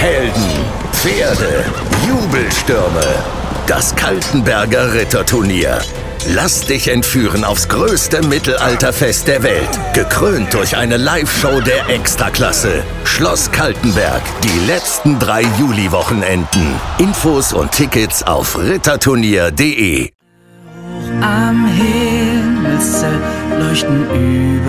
Helden, Pferde, Jubelstürme. Das Kaltenberger Ritterturnier. Lass dich entführen aufs größte Mittelalterfest der Welt. Gekrönt durch eine Live-Show der Extraklasse. Schloss Kaltenberg. Die letzten 3 Juliwochenenden. Infos und Tickets auf ritterturnier.de. Am Himmel leuchten über